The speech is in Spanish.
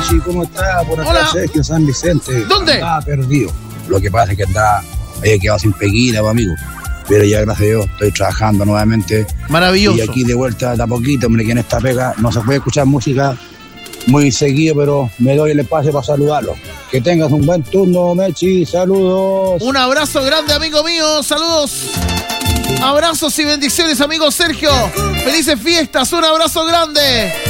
Mechi, ¿cómo está? Por acá, Hola. Sergio San Vicente. ¿Dónde? Estaba perdido. Lo que pasa es que había quedado sin peguita, pues, amigo. Pero ya, gracias a Dios, estoy trabajando nuevamente. Maravilloso. Y aquí de vuelta de a poquito, hombre, que en esta pega no se puede escuchar música muy seguido, pero me doy el espacio para saludarlo. Que tengas un buen turno, Mechi. Saludos. Un abrazo grande, amigo mío. Saludos. Abrazos y bendiciones, amigo Sergio. Felices fiestas. Un abrazo grande.